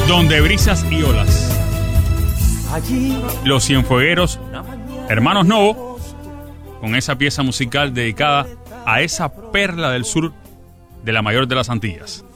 Donde brisas y olas. Los Cienfuegueros, hermanos Novo, con esa pieza musical dedicada a esa perla del sur de la mayor de las Antillas.